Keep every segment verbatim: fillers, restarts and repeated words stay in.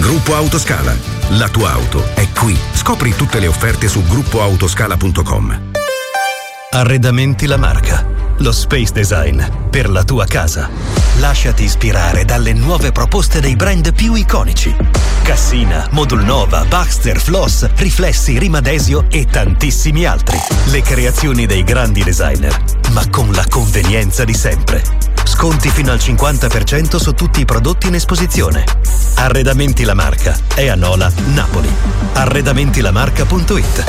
Gruppo Autoscala. La tua auto è qui. Scopri tutte le offerte su gruppo autoscala punto com. Arredamenti La Marca. Lo space design per la tua casa. Lasciati ispirare dalle nuove proposte dei brand più iconici. Cassina, Modulnova, Baxter, Floss, Riflessi, Rimadesio e tantissimi altri. Le creazioni dei grandi designer, ma con la convenienza di sempre. Sconti fino al cinquanta per cento su tutti i prodotti in esposizione. Arredamenti La Marca è a Nola, Napoli. arredamenti la marca punto it.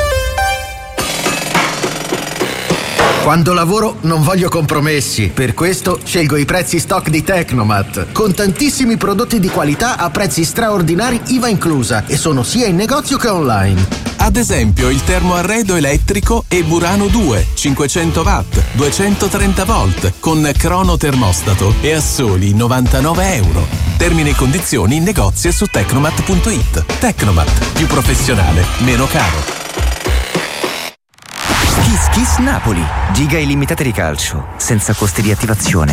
Quando lavoro non voglio compromessi, per questo scelgo i prezzi stock di Tecnomat, con tantissimi prodotti di qualità a prezzi straordinari I V A inclusa, e sono sia in negozio che online. Ad esempio il termoarredo elettrico e Burano due, cinquecento watt, duecentotrenta volt, con crono termostato e a soli novantanove euro. Termini e condizioni in negozio su tecnomat punto it. Tecnomat, più professionale, meno caro. Kiss Kiss Napoli. Giga illimitate di calcio, senza costi di attivazione.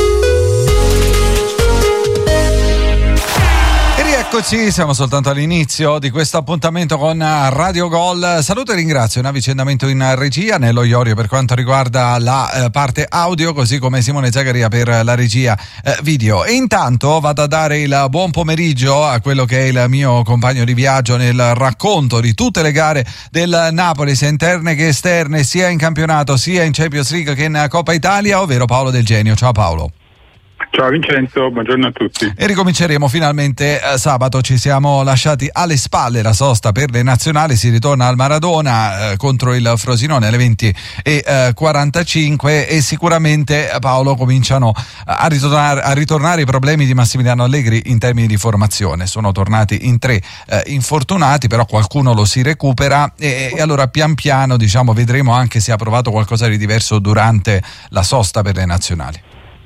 E rieccoci, siamo soltanto all'inizio di questo appuntamento con Radio Gol. Saluto e ringrazio un avvicendamento in regia, Nello Iorio per quanto riguarda la eh, parte audio, così come Simone Zagaria per la regia eh, video. E intanto vado a dare il buon pomeriggio a quello che è il mio compagno di viaggio nel racconto di tutte le gare del Napoli, sia interne che esterne, sia in campionato, sia in Champions League che in Coppa Italia, ovvero Paolo Del Genio. Ciao Paolo. Ciao Vincenzo, buongiorno a tutti. E ricominceremo finalmente eh, sabato. Ci siamo lasciati alle spalle la sosta per le nazionali, si ritorna al Maradona eh, contro il Frosinone alle venti e quarantacinque e sicuramente eh, Paolo cominciano a ritornare, a ritornare i problemi di Massimiliano Allegri in termini di formazione. Sono tornati in tre eh, infortunati, però qualcuno lo si recupera e, e allora pian piano diciamo vedremo anche se ha provato qualcosa di diverso durante la sosta per le nazionali.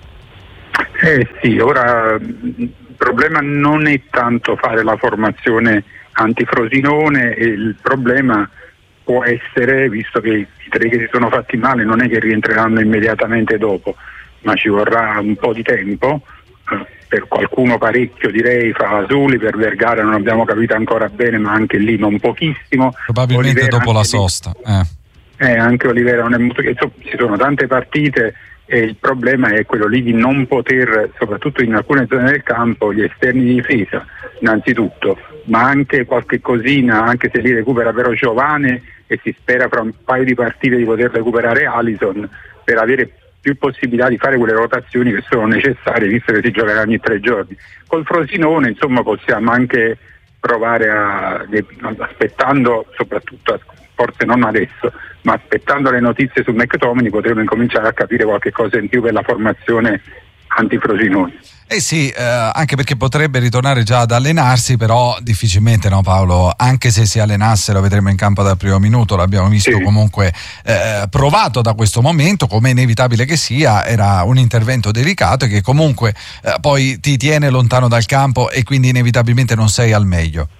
Eh sì, ora il problema non è tanto fare la formazione antifrosinone, e il problema può essere, visto che i tre che si sono fatti male non è che rientreranno immediatamente dopo, ma ci vorrà un po' di tempo, eh, per qualcuno parecchio direi, Favasuli, per Vergara non abbiamo capito ancora bene, ma anche lì non pochissimo. Probabilmente Olivera, dopo la sosta. Eh. Eh, anche Olivera non è molto, insomma, ci sono tante partite. E il problema è quello lì di non poter, soprattutto in alcune zone del campo, gli esterni di difesa innanzitutto, ma anche qualche cosina, anche se li recupera però Giovane, e si spera fra un paio di partite di poter recuperare Alisson, per avere più possibilità di fare quelle rotazioni che sono necessarie, visto che si giocherà ogni tre giorni. Col Frosinone insomma possiamo anche provare a, aspettando soprattutto a, forse non adesso, ma aspettando le notizie su McTominay potremo incominciare a capire qualche cosa in più per la formazione antifrosinone. Eh sì, eh, anche perché potrebbe ritornare già ad allenarsi, però difficilmente, no Paolo? Anche se si allenasse lo vedremo in campo dal primo minuto, l'abbiamo visto sì. Comunque eh, provato da questo momento, come inevitabile che sia, era un intervento delicato e che comunque eh, poi ti tiene lontano dal campo e quindi inevitabilmente non sei al meglio.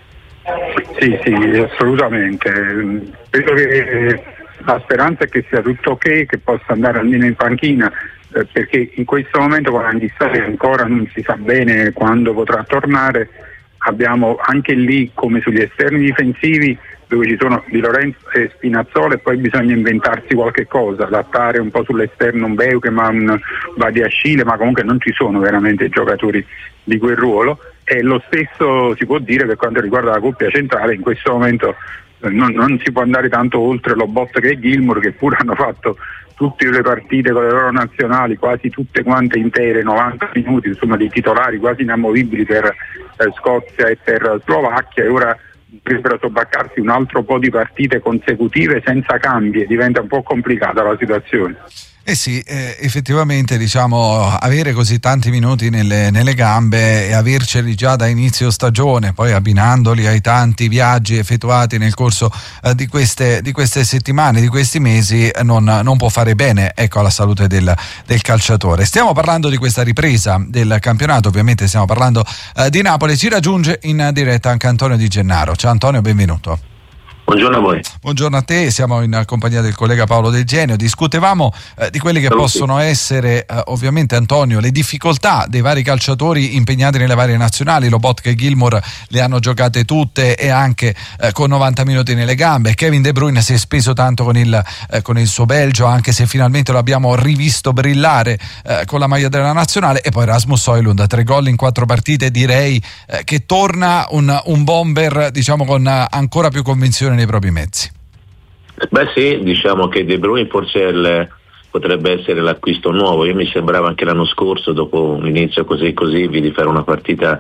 Sì, sì, assolutamente. Credo che la speranza è che sia tutto ok, che possa andare almeno in panchina, eh, perché in questo momento con Anghissari ancora non si sa bene quando potrà tornare. Abbiamo anche lì, come sugli esterni difensivi, dove ci sono Di Lorenzo e Spinazzola, e poi bisogna inventarsi qualche cosa, adattare un po' sull'esterno un Beukeman, Badiashile, ma comunque non ci sono veramente giocatori di quel ruolo. E lo stesso si può dire per quanto riguarda la coppia centrale. In questo momento eh, non, non si può andare tanto oltre Lobotka e Gilmour, che pure hanno fatto tutte le partite con le loro nazionali, quasi tutte quante intere, novanta minuti, insomma, di titolari quasi inamovibili per eh, Scozia e per Slovacchia, e ora dovrebbero sobbarcarsi un altro po' di partite consecutive senza cambi, e diventa un po' complicata la situazione. Eh sì, eh, effettivamente diciamo avere così tanti minuti nelle, nelle gambe e averceli già da inizio stagione, poi abbinandoli ai tanti viaggi effettuati nel corso eh, di, queste, di queste settimane, di questi mesi, eh, non, non può fare bene, ecco, alla salute del, del calciatore. Stiamo parlando di questa ripresa del campionato, ovviamente stiamo parlando eh, di Napoli. Ci raggiunge in diretta anche Antonio Di Gennaro. Ciao Antonio, benvenuto. Buongiorno a voi. Buongiorno a te, siamo in compagnia del collega Paolo Del Genio. Discutevamo eh, di quelle che Saluti. possono essere eh, ovviamente, Antonio, le difficoltà dei vari calciatori impegnati nelle varie nazionali. Lobotka e Gilmour le hanno giocate tutte e anche eh, con novanta minuti nelle gambe. Kevin De Bruyne si è speso tanto con il, eh, con il suo Belgio, anche se finalmente lo abbiamo rivisto brillare eh, con la maglia della nazionale. E poi Rasmus Højlund, tre gol in quattro partite, direi eh, che torna un, un bomber, diciamo, con eh, ancora più convinzione nei propri mezzi. Beh sì, diciamo che De Bruyne forse il, potrebbe essere l'acquisto nuovo. Io mi sembrava anche l'anno scorso, dopo un inizio così così, vidi fare una partita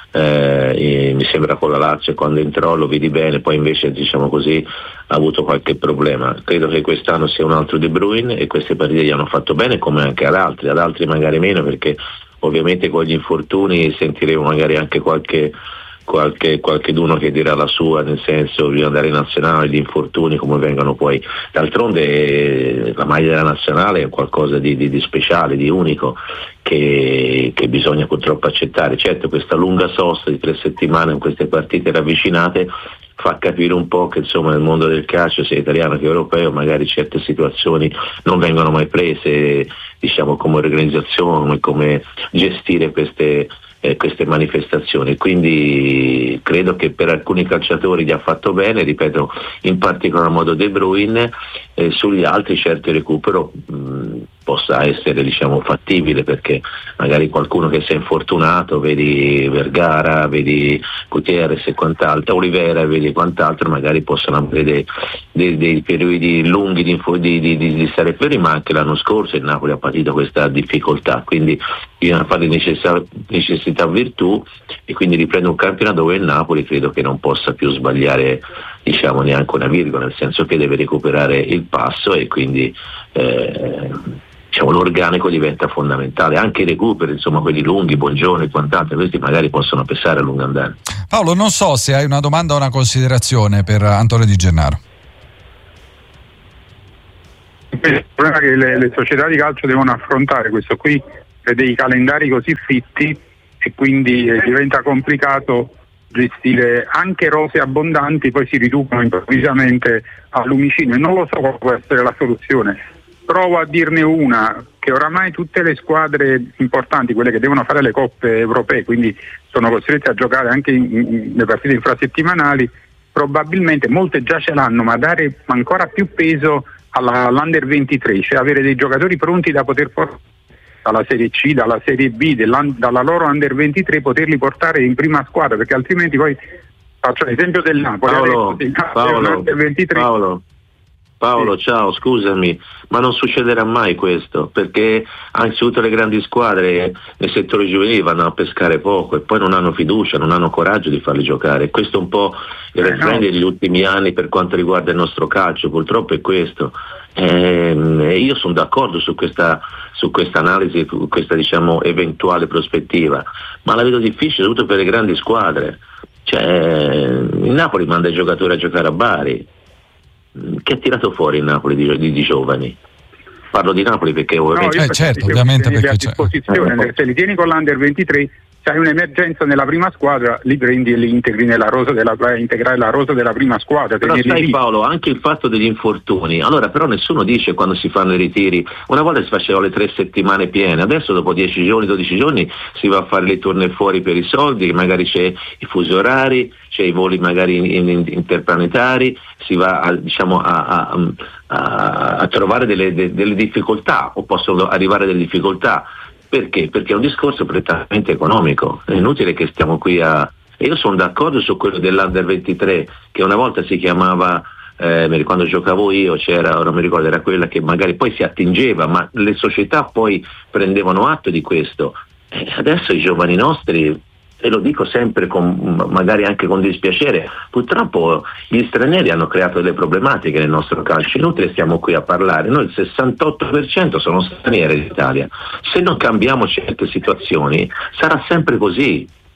eh, mi sembra con la Lazio, quando entrò lo vidi bene, poi invece diciamo così ha avuto qualche problema. Credo che quest'anno sia un altro De Bruyne e queste partite gli hanno fatto bene, come anche ad altri, ad altri magari meno, perché ovviamente con gli infortuni sentiremo magari anche qualche qualche qualcheduno che dirà la sua, nel senso bisogna andare in nazionale, gli infortuni come vengono poi. D'altronde eh, la maglia della nazionale è qualcosa di, di, di speciale, di unico, che, che bisogna purtroppo accettare. Certo, questa lunga sosta di tre settimane con queste partite ravvicinate fa capire un po' che insomma nel mondo del calcio, sia italiano che europeo, magari certe situazioni non vengono mai prese, diciamo, come organizzazione, come gestire queste Eh, queste manifestazioni. Quindi credo che per alcuni calciatori gli ha fatto bene, ripeto, in particolar modo De Bruyne, eh, sugli altri certo il recupero mh, possa essere, diciamo, fattibile, perché magari qualcuno che si è infortunato, vedi Vergara, vedi Gutierrez e quant'altro, Olivera, vedi quant'altro, magari possono avere dei, dei, dei periodi lunghi di, di, di, di stare fermi, ma anche l'anno scorso il Napoli ha patito questa difficoltà, quindi bisogna fare necessità, necessità virtù, e quindi riprende un campionato dove il Napoli credo che non possa più sbagliare, diciamo, neanche una virgola, nel senso che deve recuperare il passo, e quindi eh, diciamo, l'organico diventa fondamentale, anche i recuperi, insomma, quelli lunghi, Buongiorno e quant'altro, questi magari possono pesare a lungo andare. Paolo, non so se hai una domanda o una considerazione per Antonio Di Gennaro. Il problema è che le, le società di calcio devono affrontare questo qui, dei calendari così fitti, e quindi eh, diventa complicato gestire anche rose abbondanti, poi si riducono improvvisamente al lumicino, e non lo so quale può essere la soluzione. Provo a dirne una, che oramai tutte le squadre importanti, quelle che devono fare le coppe europee, quindi sono costrette a giocare anche in, in, le partite infrasettimanali, probabilmente molte già ce l'hanno, ma dare ancora più peso alla, all'Under ventitré, cioè avere dei giocatori pronti da poter portare dalla Serie C, dalla Serie B, dalla loro Under ventitré, poterli portare in prima squadra, perché altrimenti poi, faccio l'esempio del Napoli, Paolo, Paolo, Under ventitré. Paolo, Paolo, sì. Ciao, scusami, ma non succederà mai questo, perché anzitutto le grandi squadre nel settore giovanile vanno a pescare poco e poi non hanno fiducia, non hanno coraggio di farli giocare. Questo è un po' il refrain degli ultimi anni per quanto riguarda il nostro calcio, purtroppo è questo. Eh, io sono d'accordo su questa su questa analisi, su questa, diciamo, eventuale prospettiva, ma la vedo difficile soprattutto per le grandi squadre. Cioè, il Napoli manda i giocatori a giocare a Bari. Che ha tirato fuori il Napoli di, di, di giovani? Parlo di Napoli perché ovviamente, no, eh, certo, ovviamente perché a disposizione, c'è. Se li tieni con l'Under ventitré, se hai un'emergenza nella prima squadra, li prendi e li integri nella rosa della, integrare la rosa della prima squadra. Però sai, Paolo, anche il fatto degli infortuni, allora però nessuno dice quando si fanno i ritiri, una volta si facevano le tre settimane piene, adesso dopo dieci giorni, dodici giorni si va a fare le tournée fuori per i soldi, magari c'è i fusi orari, c'è i voli magari in, in, interplanetari, si va a, diciamo, a, a, a, a trovare delle, de, delle difficoltà, o possono arrivare delle difficoltà. Perché? Perché è un discorso prettamente economico, è inutile che stiamo qui a... E io sono d'accordo su quello dell'Under ventitré, che una volta si chiamava, eh, quando giocavo io c'era, non mi ricordo, era quella che magari poi si attingeva, ma le società poi prendevano atto di questo. E adesso i giovani nostri, e lo dico sempre con, magari anche con dispiacere, purtroppo gli stranieri hanno creato delle problematiche nel nostro calcio, inutile stiamo qui a parlare, noi il sessantotto per cento sono stranieri in Italia, se non cambiamo certe situazioni sarà sempre così,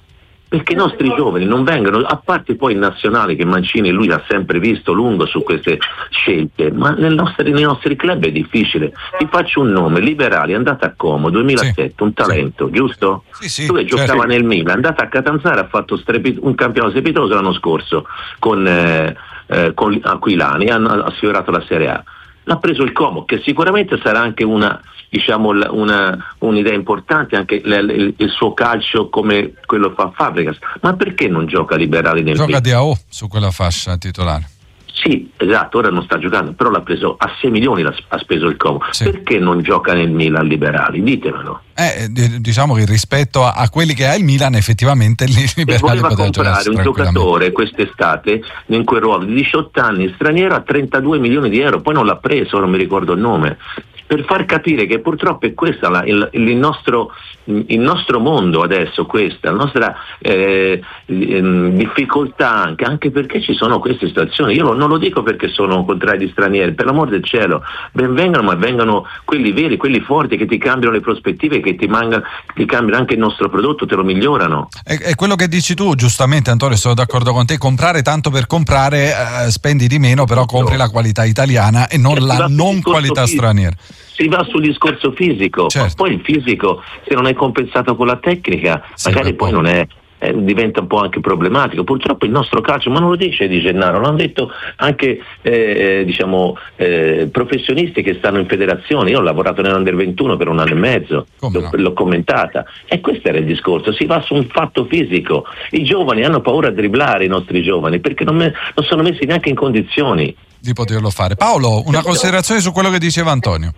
perché i nostri giovani non vengono, a parte poi in nazionale che Mancini lui ha sempre visto lungo su queste scelte, ma nel nostro, nei nostri club è difficile. Ti faccio un nome: Liberali, è andata a Como duemilasette, sì, un talento, sì, giusto? Sì, sì, Lui certo. giocava nel Milan, è andata a Catanzaro, ha fatto strepit- un campionato strepitoso l'anno scorso con, eh, eh, con Aquilani, ha, ha sfiorato la Serie A. L'ha preso il Como, che sicuramente sarà anche una, diciamo, una, un'idea importante, anche l- l- il suo calcio come quello fa Fabregas. Ma perché non gioca Liberali nel Gioca Milan? D A O su quella fascia titolare. Sì, esatto, ora non sta giocando, però l'ha preso a sei milioni, l'ha, ha speso il Como. Sì. Perché non gioca nel Milan Liberali? Ditemelo. Eh, diciamo che rispetto a, a quelli che ha il Milan, effettivamente il Liberali voleva poteva comprare un giocatore quest'estate in quel ruolo di diciotto anni, straniero, a trentadue milioni di euro, poi non l'ha preso, non mi ricordo il nome, per far capire che purtroppo è questa la, il, il, nostro, il nostro mondo adesso, questa la nostra eh, difficoltà, anche, anche perché ci sono queste situazioni. Io non lo dico perché sono contrario agli stranieri, per l'amor del cielo, ben vengano, ma vengano quelli veri, quelli forti, che ti cambiano le prospettive, che ti, manga, ti cambiano anche il nostro prodotto, te lo migliorano. È, è quello che dici tu, giustamente, Antonio, sono d'accordo con te. Comprare tanto per comprare, eh, spendi di meno, però compri la qualità italiana e non la non qualità fisico. straniera. Si va sul discorso fisico, certo. Ma poi il fisico, se non è compensato con la tecnica, sì, magari poi non è, eh, diventa un po' anche problematico. Purtroppo il nostro calcio, ma non lo dice Di Gennaro, l'hanno detto anche eh, diciamo eh, professionisti che stanno in federazione. Io ho lavorato nell'Under ventuno per un anno e mezzo, l'ho, no? l'ho commentata, e questo era il discorso, si va su un fatto fisico. I giovani hanno paura a dribblare, i nostri giovani, perché non, me, non sono messi neanche in condizioni di poterlo fare. Paolo, una considerazione su quello che diceva Antonio.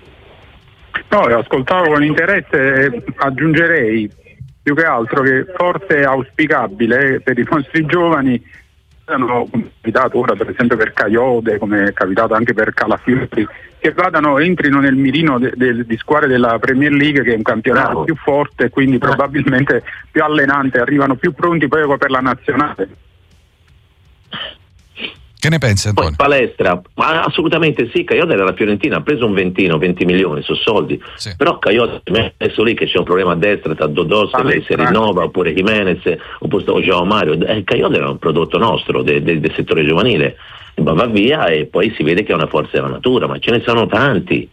No, ascoltavo con interesse e aggiungerei più che altro che forse è auspicabile per i nostri giovani, come è capitato ora per esempio per Caiode, come è capitato anche per Calafiori, che vadano, entrino nel mirino de, de, di squadre della Premier League, che è un campionato Bravo. più forte e quindi probabilmente più allenante, arrivano più pronti poi per la nazionale. Che ne pensi, Antonio? Poi palestra, ma assolutamente sì. Caiode era la Fiorentina, ha preso un ventino, venti milioni, sono soldi, sì. Però Caiode è messo lì che c'è un problema a destra tra Dodò, se lei si rinnova, oppure Jimenez, oppure João Mario. Eh, Caiode era un prodotto nostro del de, de settore giovanile, ma va via e poi si vede che è una forza della natura, ma ce ne sono tanti.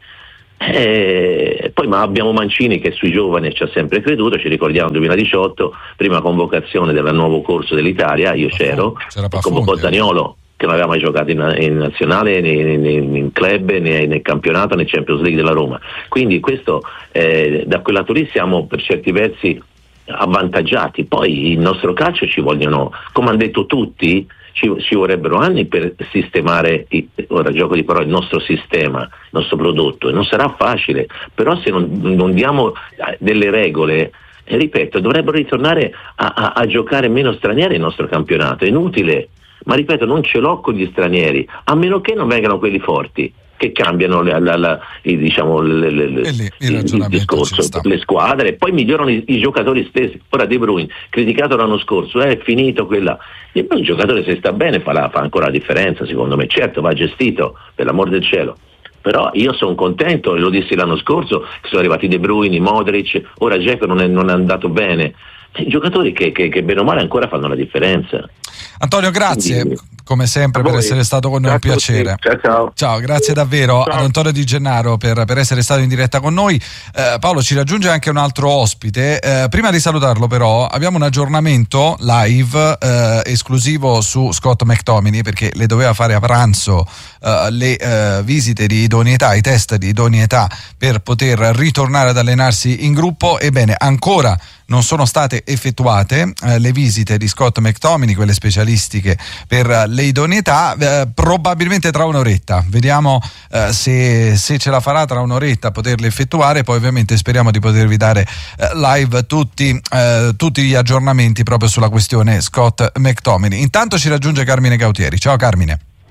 Eh, poi ma abbiamo Mancini che sui giovani ci ha sempre creduto, ci ricordiamo duemiladiciotto, prima convocazione del nuovo corso dell'Italia, io c'ero, convocò Zaniolo, che non aveva mai giocato in, in nazionale, né, né, né in club, né nel campionato, né Champions League della Roma. Quindi questo, eh, da quel lato lì siamo per certi versi avvantaggiati. Poi il nostro calcio ci vogliono, come hanno detto tutti, ci, ci vorrebbero anni per sistemare, il, ora gioco di parole, il nostro sistema, il nostro prodotto, e non sarà facile, però se non, non diamo delle regole, e ripeto, dovrebbero ritornare a, a, a giocare meno stranieri nel nostro campionato. È inutile. Ma ripeto, non ce l'ho con gli stranieri, a meno che non vengano quelli forti, che cambiano la, la, la, il, diciamo, le, le, le, lì, il, il discorso, le squadre, e poi migliorano i, i giocatori stessi. Ora De Bruyne, criticato l'anno scorso, è finito quella. E poi il giocatore, se sta bene, fa, la, fa ancora la differenza, secondo me. Certo, va gestito, per l'amor del cielo. Però io sono contento, lo dissi l'anno scorso, che sono arrivati De Bruyne, Modric, ora Dzeko non è, non è andato bene. I giocatori che, che, che bene o male ancora fanno la differenza. Antonio, grazie. Quindi, come sempre, per essere stato con noi, un piacere. Ciao, ciao. Ciao, grazie davvero ciao. ad Antonio Di Gennaro per, per essere stato in diretta con noi. Eh, Paolo, ci raggiunge anche un altro ospite. Eh, prima di salutarlo, però, abbiamo un aggiornamento live eh, esclusivo su Scott McTominay, perché le doveva fare a pranzo eh, le eh, visite di idoneità, i test di idoneità per poter ritornare ad allenarsi in gruppo. Ebbene, ancora non sono state effettuate eh, le visite di Scott McTominay, quelle specialistiche per eh, le idoneità, eh, probabilmente tra un'oretta. Vediamo eh, se, se ce la farà tra un'oretta a poterle effettuare, poi ovviamente speriamo di potervi dare eh, live tutti, eh, tutti gli aggiornamenti proprio sulla questione Scott McTominay. Intanto ci raggiunge Carmine Gautieri. Ciao Carmine.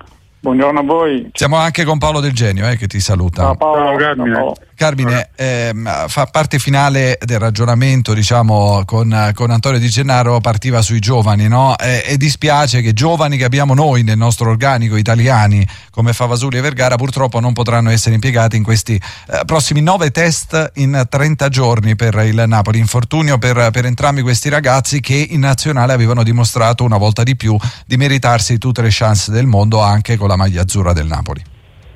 Buongiorno a voi. Siamo anche con Paolo Del Genio eh, che ti saluta. Ciao Paolo. Ciao, Carmine. Ciao. Carmine, ehm, fa parte finale del ragionamento, diciamo, con, con Antonio Di Gennaro, partiva sui giovani, no? E, e dispiace che giovani che abbiamo noi nel nostro organico, italiani, come Favasuli e Vergara, purtroppo non potranno essere impiegati in questi eh, prossimi nove test in trenta giorni per il Napoli. Infortunio per, per entrambi questi ragazzi che in nazionale avevano dimostrato una volta di più di meritarsi tutte le chance del mondo anche con la maglia azzurra del Napoli.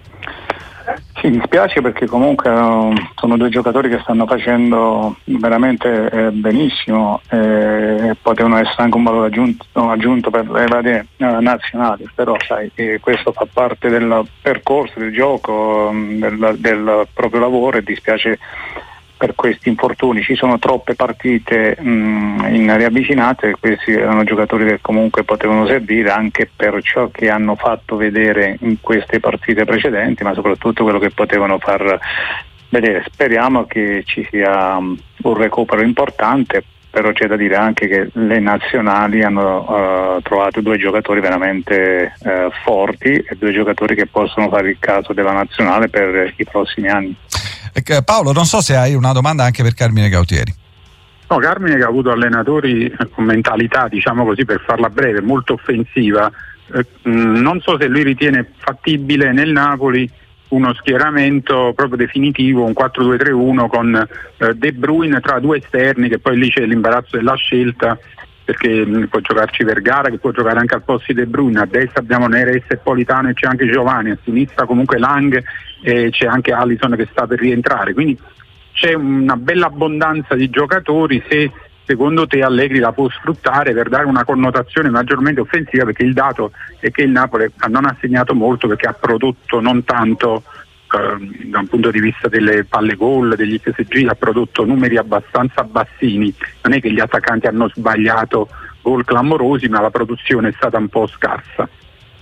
Sì, mi spiace perché comunque uh, sono due giocatori che stanno facendo veramente eh, benissimo e eh, potevano essere anche un valore aggiunto, aggiunto per le varie uh, nazionali, però sai, eh, questo fa parte del percorso, del gioco, um, del, del proprio lavoro, e dispiace per questi infortuni. Ci sono troppe partite mh, in riavvicinate, questi erano giocatori che comunque potevano servire anche per ciò che hanno fatto vedere in queste partite precedenti, ma soprattutto quello che potevano far vedere. Speriamo che ci sia um, un recupero importante, però c'è da dire anche che le nazionali hanno uh, trovato due giocatori veramente uh, forti e due giocatori che possono fare il caso della nazionale per i prossimi anni. Paolo, non so se hai una domanda anche per Carmine Gautieri. No, Carmine che ha avuto allenatori con mentalità, diciamo così, per farla breve, molto offensiva, eh, non so se lui ritiene fattibile nel Napoli uno schieramento proprio definitivo, un quattro due tre uno con eh, De Bruyne tra due esterni, che poi lì c'è l'imbarazzo della scelta, perché mh, può giocarci Vergara che può giocare anche al posto di De Bruyne, a destra abbiamo Neres e Politano e c'è anche Giovanni, a sinistra comunque Lang e c'è anche Alisson che sta per rientrare, quindi c'è una bella abbondanza di giocatori. Se secondo te Allegri la può sfruttare per dare una connotazione maggiormente offensiva, perché il dato è che il Napoli non ha segnato molto perché ha prodotto non tanto eh, da un punto di vista delle palle gol, degli X S G, ha prodotto numeri abbastanza bassini, non è che gli attaccanti hanno sbagliato gol clamorosi, ma la produzione è stata un po' scarsa.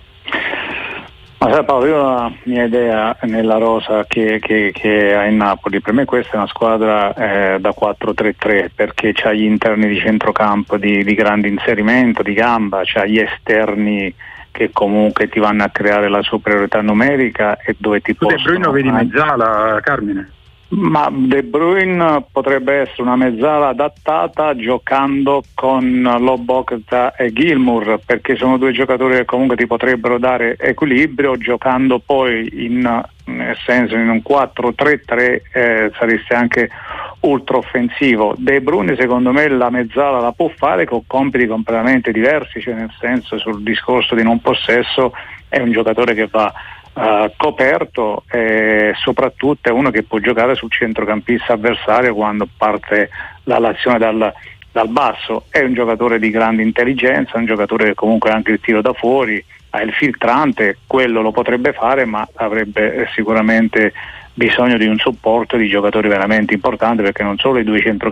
Ma sai Paolo, io ho la mia idea nella rosa che, che, che ha il Napoli. Per me questa è una squadra eh, da quattro tre tre, perché c'ha gli interni di centrocampo di, di grande inserimento, di gamba, c'ha gli esterni che comunque ti vanno a creare la superiorità numerica e dove ti possono... Tu De Bruyne vedi mezzala, Carmine? Ma De Bruyne potrebbe essere una mezzala adattata giocando con Lobotka e Gilmour, perché sono due giocatori che comunque ti potrebbero dare equilibrio, giocando poi in, nel senso in un quattro tre tre eh, saresti anche ultra offensivo. De Bruyne secondo me la mezzala la può fare con compiti completamente diversi, cioè nel senso, sul discorso di non possesso è un giocatore che va Uh, coperto e soprattutto è uno che può giocare sul centrocampista avversario quando parte l'azione dal, dal basso. È un giocatore di grande intelligenza, un giocatore che comunque ha anche il tiro da fuori, ha il filtrante, quello lo potrebbe fare, ma avrebbe sicuramente bisogno di un supporto di giocatori veramente importanti, perché non solo i due centrocampisti